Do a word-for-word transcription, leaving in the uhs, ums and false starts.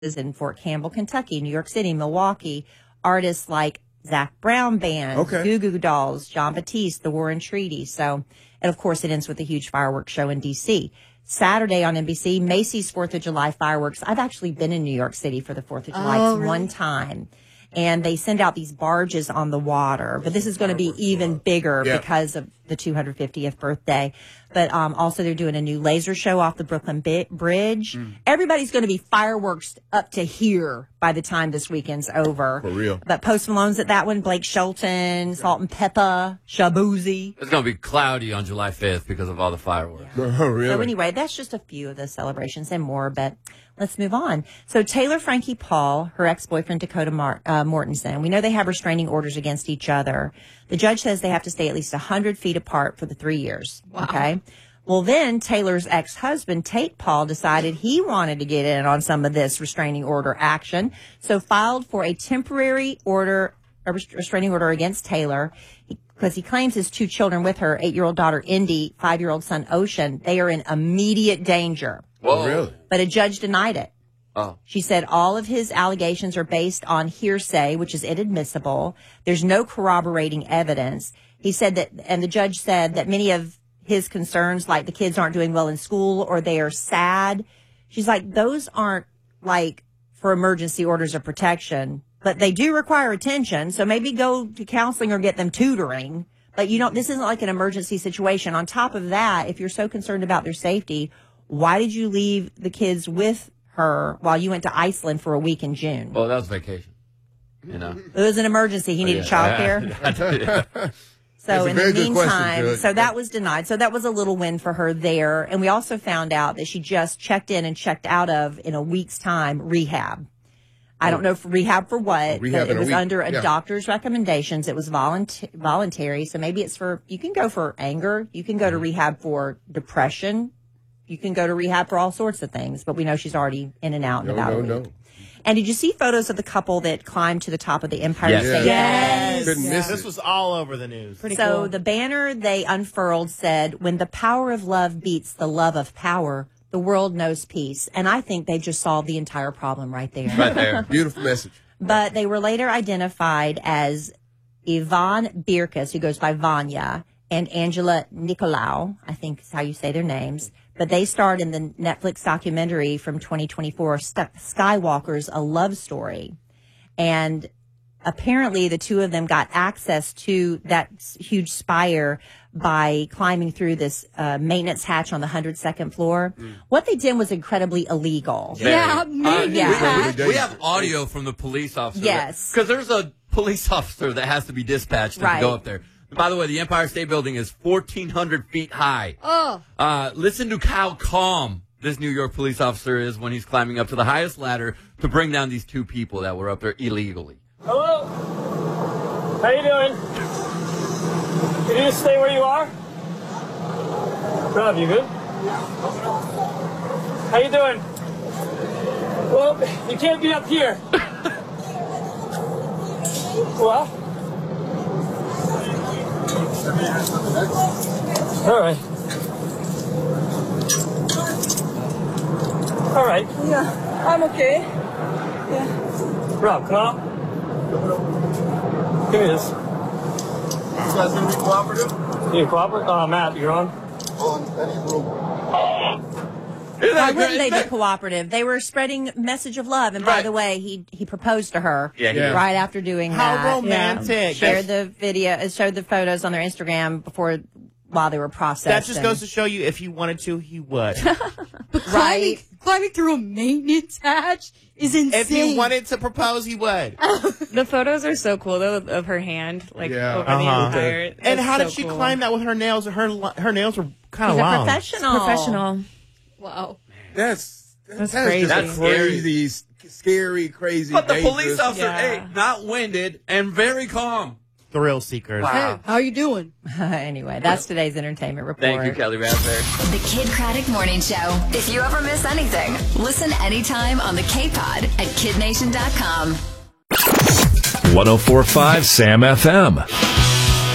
in Fort Campbell, Kentucky, New York City, Milwaukee, artists like Zach Brown Band, Okay. Goo Goo Dolls, John Batiste, The Warren Treaty. So, and of course it ends with a huge fireworks show in D C. Saturday on N B C, Macy's fourth of July fireworks. I've actually been in New York City for the fourth of July Oh, it's really? one time. And they send out these barges on the water, but this is going to be even bigger Yeah. because of the two hundred fiftieth birthday. But um, also they're doing a new laser show off the Brooklyn Bi- Bridge. Mm. Everybody's going to be fireworks up to here by the time this weekend's over. For real. But Post Malone's at that one, Blake Shelton, Salt and Pepper, Shabuzi. It's going to be cloudy on July fifth because of all the fireworks. Oh, really? So anyway, that's just a few of the celebrations and more, but let's move on. So Taylor Frankie Paul, her ex-boyfriend Dakota Mar- uh, Mortensen, we know they have restraining orders against each other. The judge says they have to stay at least one hundred feet apart for the three years. Wow. Okay. Well, then Taylor's ex-husband, Tate Paul, decided he wanted to get in on some of this restraining order action, so filed for a temporary order, a rest- restraining order against Taylor, because he claims his two children with her, eight-year-old daughter Indy, five-year-old son Ocean, they are in immediate danger. Oh, really? But a judge denied it. Oh. She said all of his allegations are based on hearsay, which is inadmissible. There's no corroborating evidence. He said that, and the judge said that many of his concerns, like the kids aren't doing well in school or they are sad. She's like, those aren't like for emergency orders of protection, but they do require attention. So maybe go to counseling or get them tutoring. But you don't, this isn't like an emergency situation. On top of that, if you're so concerned about their safety, why did you leave the kids with her while you went to Iceland for a week in June? Well, that was vacation. You know? It was an emergency. He needed childcare. So That's a in the very good question, meantime, Judge. so that was denied. So that was a little win for her there. And we also found out that she just checked in and checked out of, in a week's time, rehab. I don't know for rehab for what, Rehab but it in a was week. under a Yeah. doctor's recommendations. It was volunteer, voluntary. So maybe it's for, you can go for anger. You can go to rehab for depression. You can go to rehab for all sorts of things, but we know she's already in and out in No, about no, a week. no. And did you see photos of the couple that climbed to the top of the Empire Yes. State? Yes. Couldn't miss This it. was all over the news. Pretty So cool. the banner they unfurled said, when the power of love beats the love of power, the world knows peace. And I think they just solved the entire problem right there. Right there. Beautiful message. But they were later identified as Yvonne Birkus, who goes by Vanya, and Angela Nicolau, I think is how you say their names. But they starred in the Netflix documentary from twenty twenty-four, Sk- Skywalker's A Love Story. And apparently the two of them got access to that s- huge spire by climbing through this uh, maintenance hatch on the one hundred second floor. What they did was incredibly illegal. Yeah, Uh, maybe yeah. that. we, we have audio from the police officer. Yes. Because there's a police officer that has to be dispatched to Right. go up there. By the way, the Empire State Building is fourteen hundred feet high. Oh, Uh, listen to how calm this New York police officer is when he's climbing up to the highest ladder to bring down these two people that were up there illegally. Hello? How you doing? Can you just stay where you are? Rob, you good? How you doing? Well, you can't be up here. Well? All right. All right. Yeah, I'm okay. Rob, come out. Give me this. You guys gonna be cooperative? You cooperate? Uh, Matt, you're on? On any room. Why wouldn't they be cooperative? They were spreading message of love. And by Right. the way, he he proposed to her Yeah, he Yeah. did. right after doing How that. romantic. Shared the video, uh, showed the photos on their Instagram before while they were processing. That just goes to show you, if he wanted to, he would. but climbing, climbing through a maintenance hatch is insane. If he wanted to propose, he would. The photos are so cool though of her hand, like Yeah. over Uh-huh. the entire. And it's how so did she cool. climb that with her nails? Her li- her nails were kind of He's a long. professional. Professional. Wow. That's, That's that's crazy. just That's crazy, scary, crazy. But the dangerous. police officer, Yeah. hey, not winded and very calm. Thrill seekers. Wow. How you doing? Anyway, that's today's entertainment report. Thank you, Kelly Raspberry. The Kid Craddock Morning Show. If you ever miss anything, listen anytime on the K-Pod at kid nation dot com. one oh four point five Sam F M.